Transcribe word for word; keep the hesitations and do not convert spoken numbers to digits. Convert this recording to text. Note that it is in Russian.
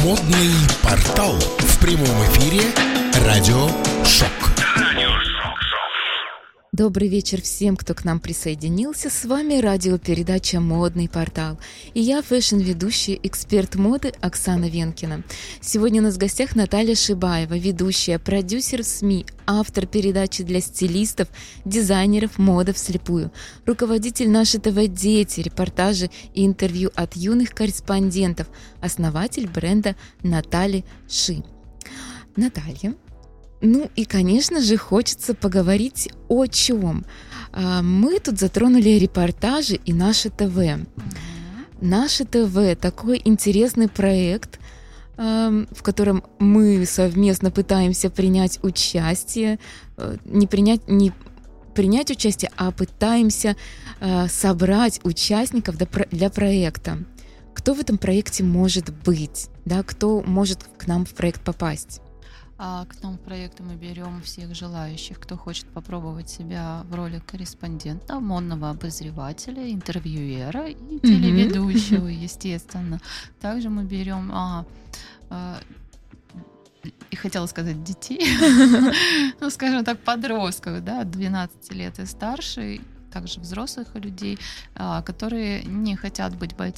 Модный портал. В прямом эфире Радио Шок. Добрый вечер всем, кто к нам присоединился. С вами радиопередача «Модный портал». И я, фэшн-ведущая, эксперт моды Оксана Венкина. Сегодня у нас в гостях Наталья Шибаева, ведущая, продюсер в СМИ, автор передачи для стилистов, дизайнеров «Мода вслепую», руководитель нашей ТВ-дети, репортажи и интервью от юных корреспондентов, основатель бренда Наталья Ши. Наталья. Ну и, конечно же, хочется поговорить о чем. Мы тут затронули репортажи и наше ТВ. Наше ТВ – такой интересный проект, в котором мы совместно пытаемся принять участие, не принять, не принять участие, а пытаемся собрать участников для проекта. Кто в этом проекте может быть? Да, кто может к нам в проект попасть? А к нам в проект мы берем всех желающих, кто хочет попробовать себя в роли корреспондента, модного обозревателя, интервьюера и телеведущего, mm-hmm. естественно. Также мы берем, а, а, и хотела сказать детей, ну, скажем так, подростков, да, от двенадцати лет и старше, также взрослых людей, которые не хотят быть бойцами